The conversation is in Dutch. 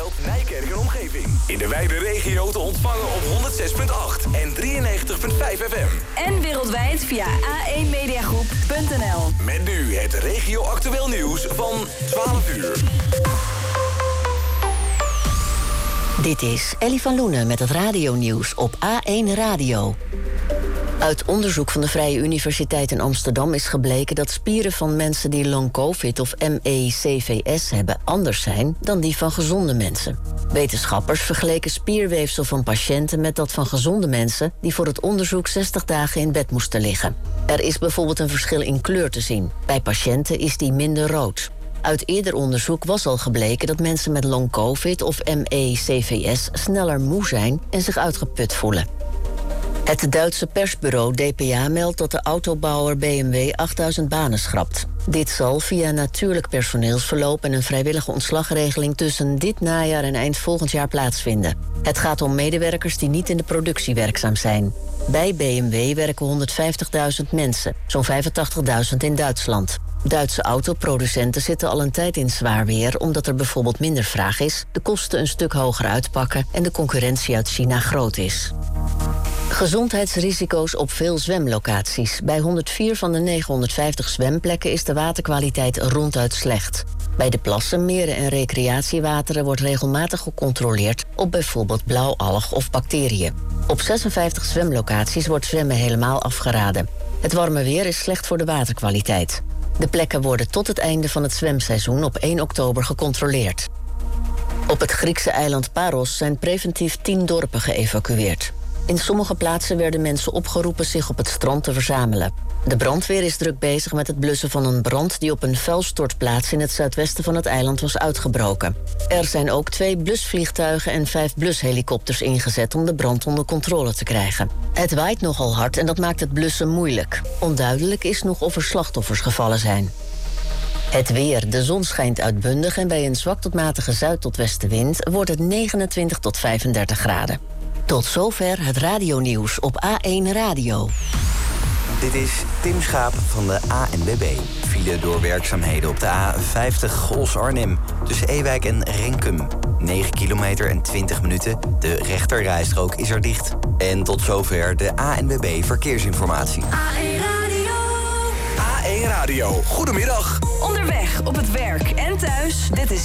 Barneveld, Nijkerk en omgeving. In de wijde regio te ontvangen op 106.8 en 93.5 FM. En wereldwijd via a1mediagroep.nl. Met nu het regio-actueel nieuws van 12 uur. Dit is Ellie van Loenen met het radionieuws op A1 Radio. Uit onderzoek van de Vrije Universiteit in Amsterdam is gebleken dat spieren van mensen die long covid of ME/CVS hebben anders zijn dan die van gezonde mensen. Wetenschappers vergeleken spierweefsel van patiënten met dat van gezonde mensen die voor het onderzoek 60 dagen in bed moesten liggen. Er is bijvoorbeeld een verschil in kleur te zien. Bij patiënten is die minder rood. Uit eerder onderzoek was al gebleken dat mensen met long covid of ME/CVS sneller moe zijn en zich uitgeput voelen. Het Duitse persbureau DPA meldt dat de autobouwer BMW 8000 banen schrapt. Dit zal via natuurlijk personeelsverloop en een vrijwillige ontslagregeling tussen dit najaar en eind volgend jaar plaatsvinden. Het gaat om medewerkers die niet in de productie werkzaam zijn. Bij BMW werken 150.000 mensen, zo'n 85.000 in Duitsland. Duitse autoproducenten zitten al een tijd in zwaar weer omdat er bijvoorbeeld minder vraag is, de kosten een stuk hoger uitpakken en de concurrentie uit China groot is. Gezondheidsrisico's op veel zwemlocaties. Bij 104 van de 950 zwemplekken is de waterkwaliteit ronduit slecht. Bij de plassen, meren en recreatiewateren wordt regelmatig gecontroleerd op bijvoorbeeld blauwalg of bacteriën. Op 56 zwemlocaties wordt zwemmen helemaal afgeraden. Het warme weer is slecht voor de waterkwaliteit. De plekken worden tot het einde van het zwemseizoen op 1 oktober gecontroleerd. Op het Griekse eiland Paros zijn preventief 10 dorpen geëvacueerd. In sommige plaatsen werden mensen opgeroepen zich op het strand te verzamelen. De brandweer is druk bezig met het blussen van een brand die op een vuilstortplaats in het zuidwesten van het eiland was uitgebroken. Er zijn ook 2 blusvliegtuigen en 5 blushelikopters ingezet om de brand onder controle te krijgen. Het waait nogal hard en dat maakt het blussen moeilijk. Onduidelijk is nog of er slachtoffers gevallen zijn. Het weer. De zon schijnt uitbundig en bij een zwak tot matige zuid- tot westenwind wordt het 29 tot 35 graden. Tot zover het radionieuws op A1 Radio. Dit is Tim Schaap van de ANWB. File door werkzaamheden op de A50 Gols-Arnhem. Tussen Ewijk en Renkum. 9 kilometer en 20 minuten. De rechterrijstrook is er dicht. En tot zover de ANWB Verkeersinformatie. A1 Radio. A1 Radio, goedemiddag. Onderweg, op het werk en thuis. Dit is